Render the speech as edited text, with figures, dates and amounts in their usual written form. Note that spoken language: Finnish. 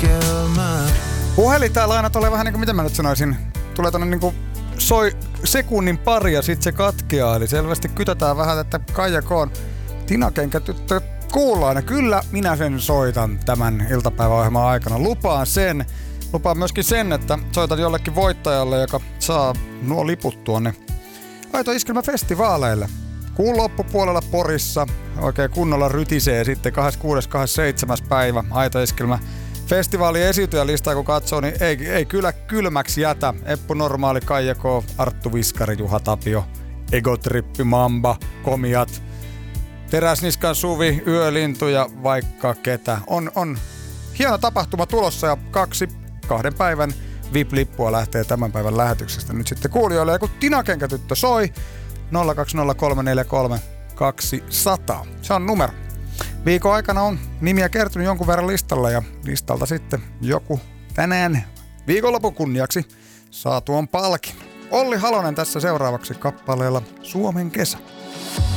Puhelin täällä aina tulee vähän niin kuin, mitä mä nyt sanoisin, tulee tonne niin kuin soi sekunnin pari ja sit se katkeaa. Eli selvästi kytätään vähän, että Kaija K:n Tinakenkätyttö kuullaan. Ja kyllä minä sen soitan tämän iltapäiväohjelman aikana. Lupaan sen. Lupaan myöskin sen, että soitan jollekin voittajalle, joka saa nuo liput tuonne Aito Iskelmä-festivaaleille. Kuun loppupuolella Porissa oikein kunnolla rytisee sitten 26.–27. päivä Aito Iskelmä festivaalin esiintyjälistaa kun katsoo, niin ei kyllä kylmäksi jätä. Eppu Normaali, Kaija K, Arttu Viskari, Juha Tapio, Egotrippi, Mamba, Komiat, Teräsniskan Suvi, Yölintu ja vaikka ketä. On hieno tapahtuma tulossa ja kahden päivän VIP-lippua lähtee tämän päivän lähetyksestä nyt sitten kuulijoille. Ja kun Tinakenkätyttö soi, 020343200. Se on numero. Viikon aikana on nimiä kertynyt jonkun verran listalla ja listalta sitten joku tänään viikonlopun kunniaksi saa tuon palkin. Olli Halonen tässä seuraavaksi kappaleella Suomen kesä.